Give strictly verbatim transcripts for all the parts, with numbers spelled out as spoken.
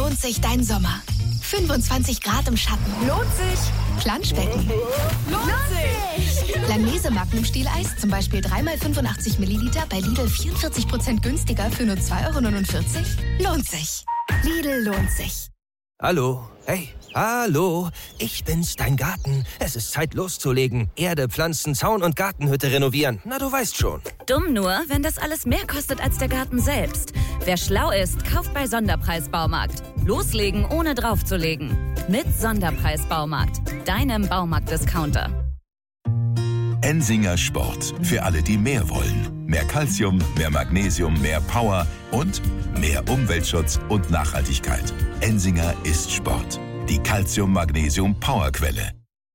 lohnt sich dein Sommer. fünfundzwanzig Grad im Schatten. Lohnt sich. Planschbecken. Lohnt sich. Langnese Magnum Stieleis, zum Beispiel drei mal fünfundachtzig Milliliter bei Lidl vierundvierzig Prozent günstiger für nur zwei Euro neunundvierzig. Lohnt sich. Lidl lohnt sich. Hallo, hey, hallo, ich bin's, dein Garten. Es ist Zeit loszulegen. Erde, Pflanzen, Zaun und Gartenhütte renovieren. Na, du weißt schon. Dumm nur, wenn das alles mehr kostet als der Garten selbst. Wer schlau ist, kauft bei Sonderpreis Baumarkt. Loslegen, ohne draufzulegen. Mit Sonderpreis Baumarkt, deinem Baumarkt-Discounter. Ensinger Sport. Für alle, die mehr wollen. Mehr Calcium, mehr Magnesium, mehr Power und mehr Umweltschutz und Nachhaltigkeit. Ensinger ist Sport. Die Calcium-Magnesium-Powerquelle.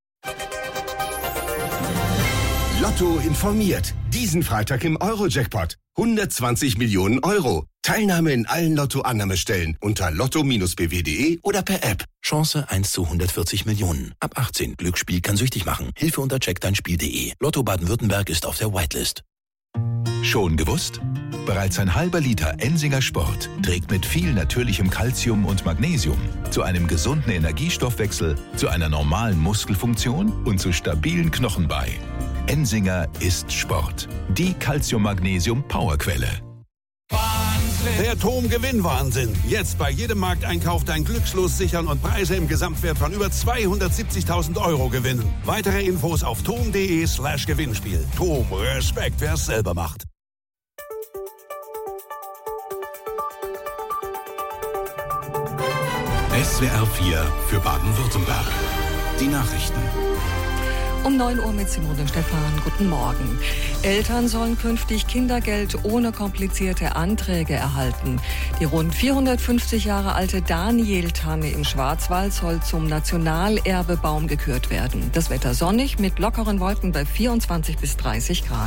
Lotto informiert. Diesen Freitag im Euro-Jackpot. hundertzwanzig Millionen Euro. Teilnahme in allen Lotto-Annahmestellen unter lotto bindestrich b w punkt d e oder per App. Chance eins zu hundertvierzig Millionen. Ab achtzehn. Glücksspiel kann süchtig machen. Hilfe unter check dein Spiel punkt de. Lotto Baden-Württemberg ist auf der Whitelist. Schon gewusst? Bereits ein halber Liter Ensinger Sport trägt mit viel natürlichem Calcium und Magnesium zu einem gesunden Energiestoffwechsel, zu einer normalen Muskelfunktion und zu stabilen Knochen bei. Ensinger ist Sport. Die Calcium-Magnesium-Powerquelle. Der Tom-Gewinn-Wahnsinn. Jetzt bei jedem Markteinkauf dein Glückslos sichern und Preise im Gesamtwert von über zweihundertsiebzigtausend Euro gewinnen. Weitere Infos auf tom punkt de slash Gewinnspiel. Tom, Respekt, wer es selber macht. S W R vier für Baden-Württemberg. Die Nachrichten. Um neun Uhr mit Simone Stephan. Guten Morgen. Eltern sollen künftig Kindergeld ohne komplizierte Anträge erhalten. Die rund vierhundertfünfzig Jahre alte Daniel-Tanne im Schwarzwald soll zum Nationalerbebaum gekürt werden. Das Wetter sonnig mit lockeren Wolken bei vierundzwanzig bis dreißig Grad.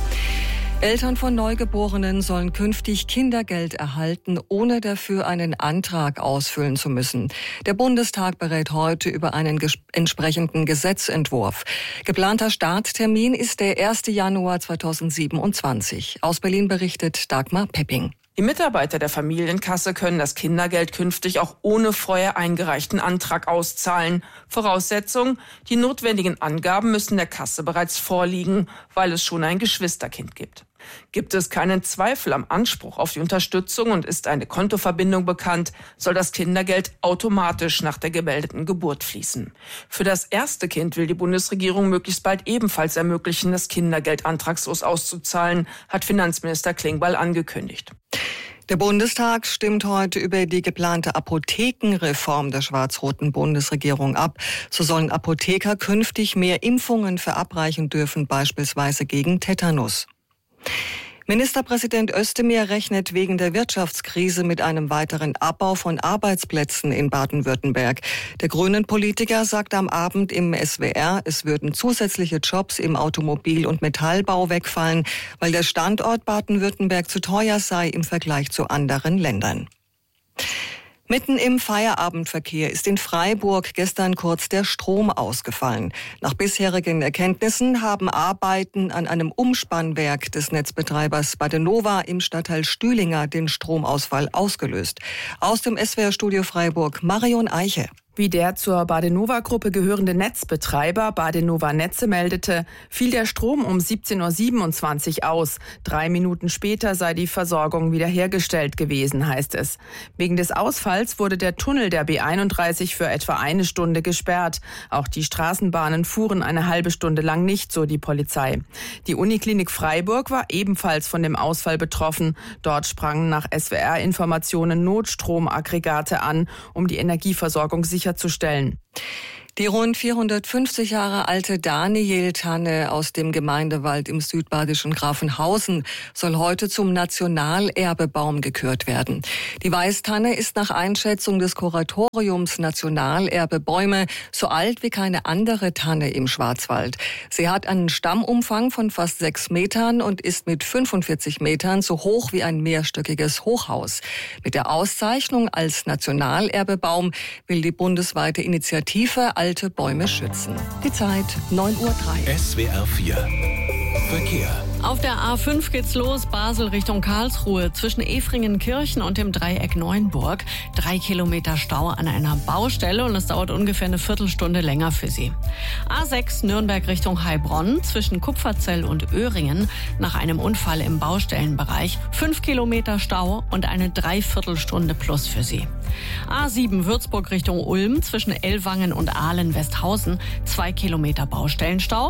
Eltern von Neugeborenen sollen künftig Kindergeld erhalten, ohne dafür einen Antrag ausfüllen zu müssen. Der Bundestag berät heute über einen ges- entsprechenden Gesetzentwurf. Geplanter Starttermin ist der erster Januar zweitausendsiebenundzwanzig. Aus Berlin berichtet Dagmar Pepping. Die Mitarbeiter der Familienkasse können das Kindergeld künftig auch ohne vorher eingereichten Antrag auszahlen. Voraussetzung: die notwendigen Angaben müssen der Kasse bereits vorliegen, weil es schon ein Geschwisterkind gibt. Gibt es keinen Zweifel am Anspruch auf die Unterstützung und ist eine Kontoverbindung bekannt, soll das Kindergeld automatisch nach der gemeldeten Geburt fließen. Für das erste Kind will die Bundesregierung möglichst bald ebenfalls ermöglichen, das Kindergeld antragslos auszuzahlen, hat Finanzminister Klingbeil angekündigt. Der Bundestag stimmt heute über die geplante Apothekenreform der schwarz-roten Bundesregierung ab. So sollen Apotheker künftig mehr Impfungen verabreichen dürfen, beispielsweise gegen Tetanus. Ministerpräsident Özdemir rechnet wegen der Wirtschaftskrise mit einem weiteren Abbau von Arbeitsplätzen in Baden-Württemberg. Der Grünen-Politiker sagte am Abend im S W R, es würden zusätzliche Jobs im Automobil- und Metallbau wegfallen, weil der Standort Baden-Württemberg zu teuer sei im Vergleich zu anderen Ländern. Mitten im Feierabendverkehr ist in Freiburg gestern kurz der Strom ausgefallen. Nach bisherigen Erkenntnissen haben Arbeiten an einem Umspannwerk des Netzbetreibers Badenova im Stadtteil Stühlinger den Stromausfall ausgelöst. Aus dem S W R-Studio Freiburg, Marion Eiche. Wie der zur Badenova-Gruppe gehörende Netzbetreiber Badenova Netze meldete, fiel der Strom um siebzehn Uhr siebenundzwanzig aus. Drei Minuten später sei die Versorgung wiederhergestellt gewesen, heißt es. Wegen des Ausfalls wurde der Tunnel der B einunddreißig für etwa eine Stunde gesperrt. Auch die Straßenbahnen fuhren eine halbe Stunde lang nicht, so die Polizei. Die Uniklinik Freiburg war ebenfalls von dem Ausfall betroffen. Dort sprangen nach S W R-Informationen Notstromaggregate an, um die Energieversorgung sicherzustellen. Die rund vierhundertfünfzig Jahre alte Daniel-Tanne aus dem Gemeindewald im südbadischen Grafenhausen soll heute zum Nationalerbebaum gekürt werden. Die Weißtanne ist nach Einschätzung des Kuratoriums Nationalerbebäume so alt wie keine andere Tanne im Schwarzwald. Sie hat einen Stammumfang von fast sechs Metern und ist mit fünfundvierzig Metern so hoch wie ein mehrstöckiges Hochhaus. Mit der Auszeichnung als Nationalerbebaum will die bundesweite Initiative alte Bäume schützen. Die Zeit neun Uhr drei. S W R vier Verkehr. Auf der A fünf geht's los, Basel Richtung Karlsruhe, zwischen Efringenkirchen und dem Dreieck Neuenburg. Drei Kilometer Stau an einer Baustelle und es dauert ungefähr eine Viertelstunde länger für Sie. A sechs Nürnberg Richtung Heilbronn, zwischen Kupferzell und Öhringen, nach einem Unfall im Baustellenbereich. Fünf Kilometer Stau und eine Dreiviertelstunde plus für Sie. A sieben Würzburg Richtung Ulm, zwischen Ellwangen und Ahlen-Westhausen, zwei Kilometer Baustellenstau.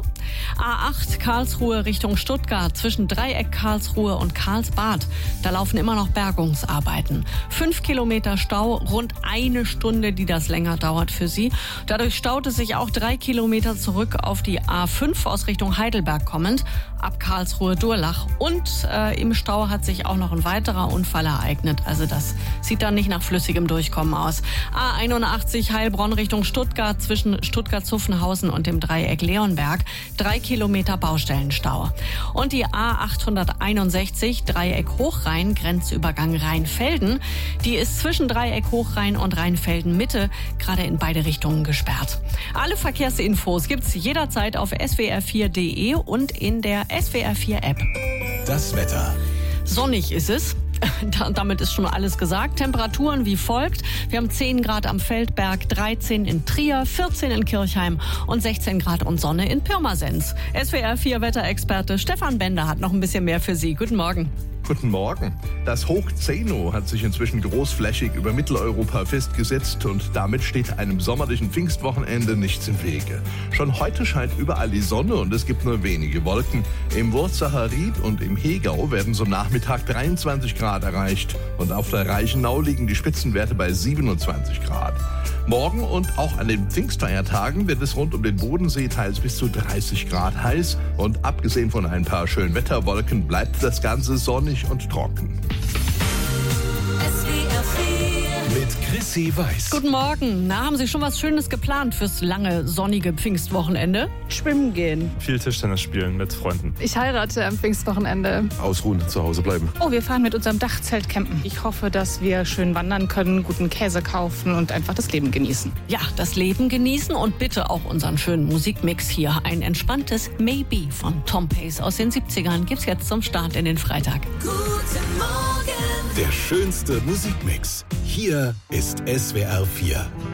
A acht Karlsruhe Richtung Stuttgart, zwischen Dreieck Karlsruhe und Karlsbad. Da laufen immer noch Bergungsarbeiten. Fünf Kilometer Stau, rund eine Stunde, die das länger dauert für Sie. Dadurch staut es sich auch drei Kilometer zurück auf die A fünf aus Richtung Heidelberg kommend, ab Karlsruhe-Durlach. Und äh, im Stau hat sich auch noch ein weiterer Unfall ereignet. Also das sieht dann nicht nach flüssigem Durchkommen aus. A einundachtzig Heilbronn Richtung Stuttgart, zwischen Stuttgart-Zuffenhausen und dem Dreieck Leonberg. Drei Kilometer Baustellenstau. Und die A achthunderteinundsechzig Dreieck Hochrhein, Grenzübergang Rheinfelden, die ist zwischen Dreieck Hochrhein und Rheinfelden Mitte gerade in beide Richtungen gesperrt. Alle Verkehrsinfos gibt's jederzeit auf S W R vier Punkt de und in der S W R vier App. Das Wetter. Sonnig ist es. Damit ist schon alles gesagt. Temperaturen wie folgt. Wir haben zehn Grad am Feldberg, dreizehn in Trier, vierzehn in Kirchheim und sechzehn Grad und Sonne in Pirmasens. S W R vier Wetterexperte Stefan Bender hat noch ein bisschen mehr für Sie. Guten Morgen. Guten Morgen. Das Hoch Zeno hat sich inzwischen großflächig über Mitteleuropa festgesetzt und damit steht einem sommerlichen Pfingstwochenende nichts im Wege. Schon heute scheint überall die Sonne und es gibt nur wenige Wolken. Im Wurzacher Ried und im Hegau werden zum Nachmittag dreiundzwanzig Grad erreicht und auf der Reichenau liegen die Spitzenwerte bei siebenundzwanzig Grad. Morgen und auch an den Pfingstfeiertagen wird es rund um den Bodensee teils bis zu dreißig Grad heiß und abgesehen von ein paar schönen Wetterwolken bleibt das Ganze sonnig und trocken. Mit Chrissy Weiß. Guten Morgen. Na, haben Sie schon was Schönes geplant fürs lange, sonnige Pfingstwochenende? Schwimmen gehen. Viel Tischtennis spielen mit Freunden. Ich heirate am Pfingstwochenende. Ausruhen, zu Hause bleiben. Oh, wir fahren mit unserem Dachzelt campen. Ich hoffe, dass wir schön wandern können, guten Käse kaufen und einfach das Leben genießen. Ja, das Leben genießen und bitte auch unseren schönen Musikmix hier. Ein entspanntes Maybe von Tom Pace aus den siebzigern gibt's jetzt zum Start in den Freitag. Guten Morgen. Der schönste Musikmix. Hier ist S W R vier.